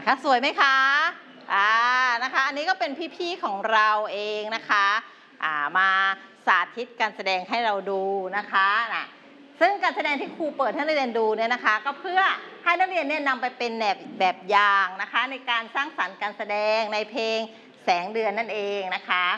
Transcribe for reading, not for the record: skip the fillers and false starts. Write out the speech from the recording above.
ค่ะสวยไหมคะนะคะอันนี้ก็เป็นพี่ๆของเราเองนะคะมาสาธิตการแสดงให้เราดูนะคะซึ่งการแสดงที่ครูเปิดให้นักเรียนดูเนี่ยนะคะก็เพื่อให้นักเรียนเนี่ยนำไปเป็นแบบอย่างนะคะในการสร้างสรรค์การแสดงในเพลงแสงเดือนนั่นเองนะคะ